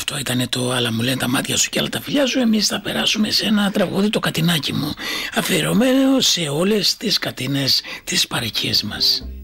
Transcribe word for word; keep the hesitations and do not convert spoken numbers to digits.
Αυτό ήταν το «Άλλα μου λένε τα μάτια σου και άλλα τα φιλιά σου». Εμείς θα περάσουμε σε ένα τραγούδι, το «Κατινάκι μου», αφιερωμένο σε όλες τις κατίνες της παροικίας μας.